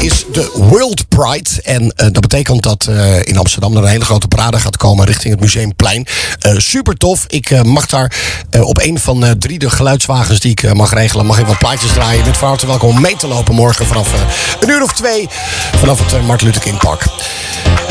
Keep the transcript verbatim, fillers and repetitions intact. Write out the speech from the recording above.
is de World Pride. En uh, dat betekent dat uh, in Amsterdam er een hele grote parade gaat komen richting het Museumplein. Uh, super tof. Ik uh, mag daar uh, op een van uh, drie de geluidswagens die ik uh, mag regelen, mag ik wat plaatjes draaien. Je bent van harte welkom om mee te lopen morgen vanaf uh, een uur of twee vanaf het uh, Martin Luther King Park.